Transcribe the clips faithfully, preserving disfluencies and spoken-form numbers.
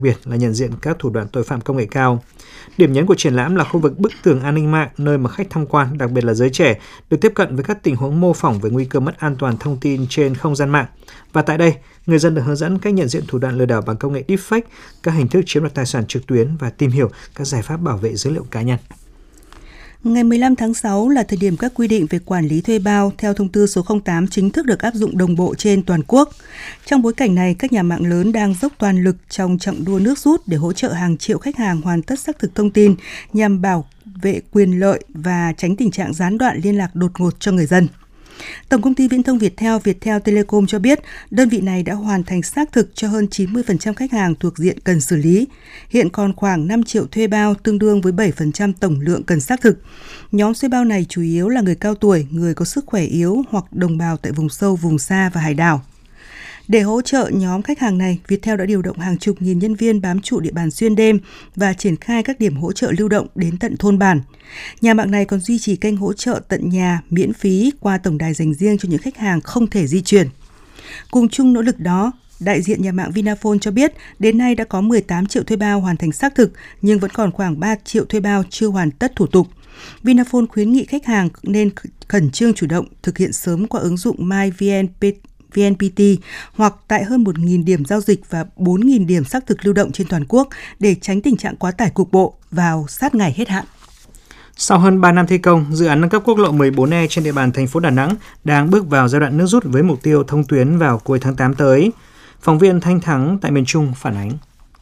biệt là nhận diện các thủ đoạn tội phạm công nghệ cao. Điểm nhấn của triển lãm là khu vực bức tường an ninh mạng, nơi mà khách tham quan, đặc biệt là giới trẻ, được tiếp cận với các tình huống mô phỏng về nguy cơ mất an toàn thông tin trên không gian mạng. Và tại đây, người dân được hướng dẫn cách nhận diện thủ đoạn lừa đảo bằng công nghệ deepfake, các hình thức chiếm đoạt tài sản trực tuyến và tìm hiểu các giải pháp bảo vệ dữ liệu cá nhân. Ngày mười lăm tháng sáu là thời điểm các quy định về quản lý thuê bao theo thông tư số không tám chính thức được áp dụng đồng bộ trên toàn quốc. Trong bối cảnh này, các nhà mạng lớn đang dốc toàn lực trong chặng đua nước rút để hỗ trợ hàng triệu khách hàng hoàn tất xác thực thông tin nhằm bảo vệ quyền lợi và tránh tình trạng gián đoạn liên lạc đột ngột cho người dân. Tổng công ty Viễn thông Viettel, Viettel Telecom cho biết, đơn vị này đã hoàn thành xác thực cho hơn chín mươi phần trăm khách hàng thuộc diện cần xử lý. Hiện còn khoảng năm triệu thuê bao, tương đương với bảy phần trăm tổng lượng cần xác thực. Nhóm thuê bao này chủ yếu là người cao tuổi, người có sức khỏe yếu hoặc đồng bào tại vùng sâu, vùng xa và hải đảo. Để hỗ trợ nhóm khách hàng này, Viettel đã điều động hàng chục nghìn nhân viên bám trụ địa bàn xuyên đêm và triển khai các điểm hỗ trợ lưu động đến tận thôn bản. Nhà mạng này còn duy trì kênh hỗ trợ tận nhà miễn phí qua tổng đài dành riêng cho những khách hàng không thể di chuyển. Cùng chung nỗ lực đó, đại diện nhà mạng Vinaphone cho biết đến nay đã có mười tám triệu thuê bao hoàn thành xác thực nhưng vẫn còn khoảng ba triệu thuê bao chưa hoàn tất thủ tục. Vinaphone khuyến nghị khách hàng nên khẩn trương chủ động thực hiện sớm qua ứng dụng MyVNPT vê en pê tê hoặc tại hơn một nghìn điểm giao dịch và bốn nghìn điểm xác thực lưu động trên toàn quốc để tránh tình trạng quá tải cục bộ vào sát ngày hết hạn. Sau hơn ba năm thi công, dự án nâng cấp quốc lộ mười bốn E trên địa bàn thành phố Đà Nẵng đang bước vào giai đoạn nước rút với mục tiêu thông tuyến vào cuối tháng tám tới. Phóng viên Thanh Thắng tại miền Trung phản ánh.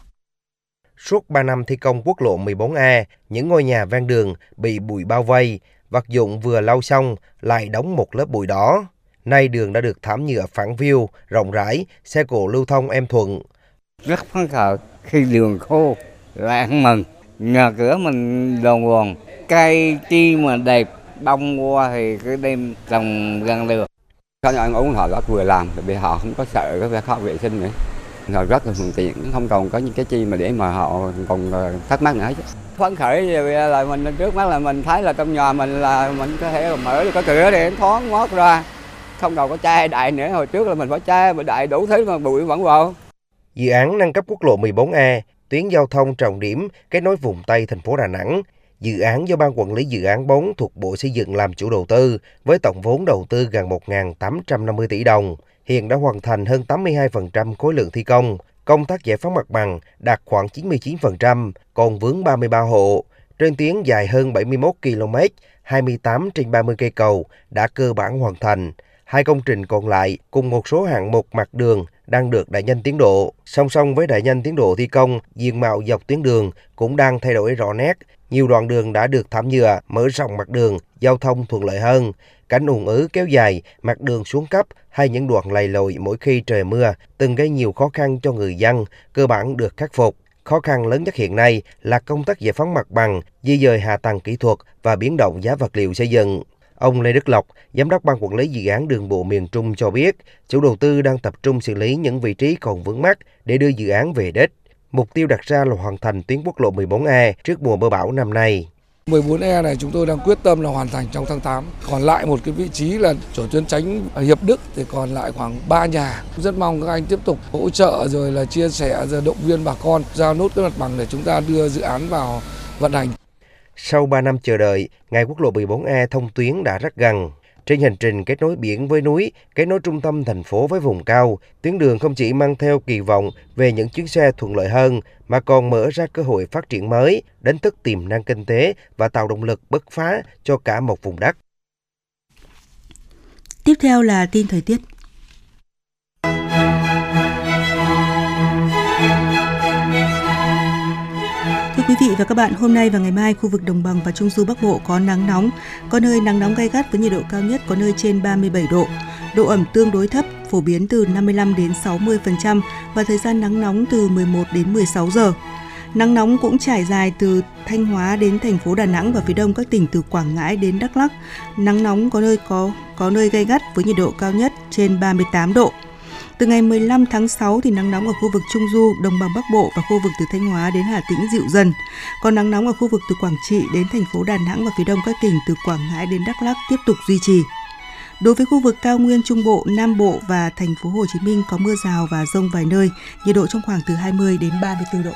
Suốt ba năm thi công quốc lộ mười bốn E, những ngôi nhà ven đường bị bụi bao vây, vật dụng vừa lau xong lại đóng một lớp bụi đỏ. Nay đường đã được thảm nhựa phẳng phiu, rộng rãi, xe cộ lưu thông êm thuận. Rất phấn khởi khi đường khô, lại ăn mừng. Nhà cửa mình đồng nguồn, cây chi mà đẹp, bông qua thì cứ đem trồng gần được. Các anh ủng họ rất vừa làm, vì họ không có sợ cái việc khó vệ sinh nữa. Họ rất là thuận tiện, không còn có những cái chi mà để mà họ còn thắc mắc nữa hết. Phấn khởi là mình trước mắt là mình thấy là trong nhà mình là mình có thể mở được cái cửa để thoáng ngót ra. Không đâu có chai đại nữa, hồi trước là mình phải chai mà đại đủ thứ mà bụi vẫn vào. Dự án nâng cấp quốc lộ mười bốn E, tuyến giao thông trọng điểm kết nối vùng Tây thành phố Đà Nẵng. Dự án do Ban Quản lý Dự án bốn thuộc Bộ Xây dựng làm chủ đầu tư với tổng vốn đầu tư gần một nghìn tám trăm năm mươi tỷ đồng. Hiện đã hoàn thành hơn tám mươi hai phần trăm khối lượng thi công. Công tác giải phóng mặt bằng đạt khoảng chín mươi chín phần trăm, còn vướng ba mươi ba hộ. Trên tuyến dài hơn bảy mươi mốt ki lô mét, hai mươi tám trên ba mươi cây cầu đã cơ bản hoàn thành. Hai công trình còn lại cùng một số hạng mục mặt đường đang được đẩy nhanh tiến độ. Song song với đẩy nhanh tiến độ thi công, diện mạo dọc tuyến đường cũng đang thay đổi rõ nét. Nhiều đoạn đường đã được thảm nhựa, mở rộng mặt đường, giao thông thuận lợi hơn. Cảnh ùn ứ kéo dài, mặt đường xuống cấp hay những đoạn lầy lội mỗi khi trời mưa từng gây nhiều khó khăn cho người dân, cơ bản được khắc phục. Khó khăn lớn nhất hiện nay là công tác giải phóng mặt bằng, di dời hạ tầng kỹ thuật và biến động giá vật liệu xây dựng. Ông Lê Đức Lộc, Giám đốc Ban Quản lý Dự án Đường bộ miền Trung cho biết, chủ đầu tư đang tập trung xử lý những vị trí còn vướng mắc để đưa dự án về đích. Mục tiêu đặt ra là hoàn thành tuyến quốc lộ mười bốn E trước mùa mưa bão năm nay. mười bốn E này chúng tôi đang quyết tâm là hoàn thành trong tháng tám. Còn lại một cái vị trí là chỗ tuyến tránh ở Hiệp Đức thì còn lại khoảng ba nhà. Rất mong các anh tiếp tục hỗ trợ rồi là chia sẻ rồi động viên bà con giao nốt cái mặt bằng để chúng ta đưa dự án vào vận hành. Sau ba năm chờ đợi, ngày quốc lộ mười bốn E thông tuyến đã rất gần. Trên hành trình kết nối biển với núi, kết nối trung tâm thành phố với vùng cao, tuyến đường không chỉ mang theo kỳ vọng về những chuyến xe thuận lợi hơn, mà còn mở ra cơ hội phát triển mới, đánh thức tiềm năng kinh tế và tạo động lực bứt phá cho cả một vùng đất. Tiếp theo là tin thời tiết. Thưa quý vị và các bạn, hôm nay và ngày mai, khu vực Đồng bằng và Trung du Bắc Bộ có nắng nóng, có nơi nắng nóng gay gắt với nhiệt độ cao nhất có nơi trên ba mươi bảy độ. Độ ẩm tương đối thấp, phổ biến từ năm mươi lăm đến sáu mươi phần trăm và thời gian nắng nóng từ mười một đến mười sáu giờ. Nắng nóng cũng trải dài từ Thanh Hóa đến thành phố Đà Nẵng và phía đông các tỉnh từ Quảng Ngãi đến Đắk Lắk. Nắng nóng có nơi có có nơi gay gắt với nhiệt độ cao nhất trên ba mươi tám độ. Từ ngày mười lăm tháng sáu thì nắng nóng ở khu vực Trung du, Đồng bằng Bắc Bộ và khu vực từ Thanh Hóa đến Hà Tĩnh dịu dần. Còn nắng nóng ở khu vực từ Quảng Trị đến thành phố Đà Nẵng và phía đông các tỉnh từ Quảng Ngãi đến Đắk Lắk tiếp tục duy trì. Đối với khu vực cao nguyên Trung Bộ, Nam Bộ và thành phố Hồ Chí Minh có mưa rào và dông vài nơi, nhiệt độ trong khoảng từ hai mươi đến ba mươi tư độ.